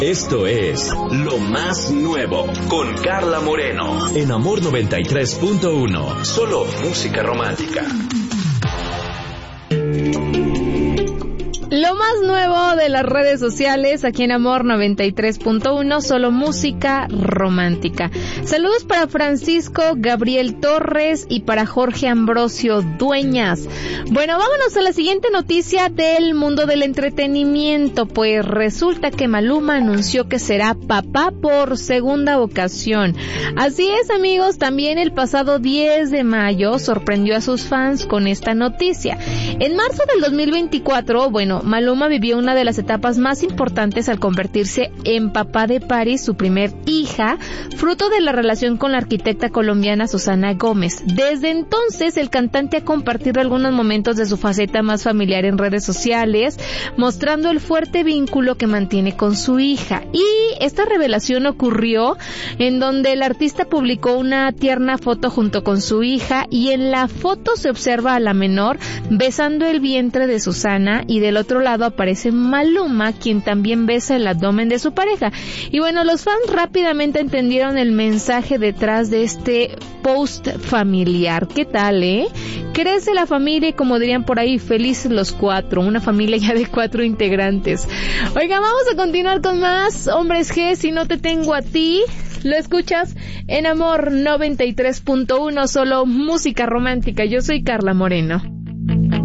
Esto es Lo Más Nuevo con Carla Moreno en Amor 93.1. Solo música romántica. Lo más nuevo de las redes sociales aquí en Amor 93.1, solo música romántica. Saludos para Francisco Gabriel Torres y para Jorge Ambrosio Dueñas. Bueno, vámonos a la siguiente noticia del mundo del entretenimiento, pues resulta que Maluma anunció que será papá por segunda ocasión. Así es, amigos, también el pasado 10 de sorprendió a sus fans con esta noticia. En marzo del 2024, Maluma vivió una de las etapas más importantes al convertirse en papá de Paris, su primer hija, fruto de la relación con la arquitecta colombiana Susana Gómez. Desde entonces, el cantante ha compartido algunos momentos de su faceta más familiar en redes sociales, mostrando el fuerte vínculo que mantiene con su hija. Y esta revelación ocurrió en donde el artista publicó una tierna foto junto con su hija, y en la foto se observa a la menor besando el vientre de Susana, y del otro lado aparece Maluma, quien también besa el abdomen de su pareja. Y los fans rápidamente entendieron el mensaje detrás de este post familiar. ¿Qué tal, Crece la familia y, como dirían por ahí, felices los cuatro, una familia ya de 4 integrantes. Oiga, vamos a continuar con más Hombres G, Si No Te Tengo a Ti. Lo escuchas en Amor 93.1, solo música romántica. Yo soy Carla Moreno.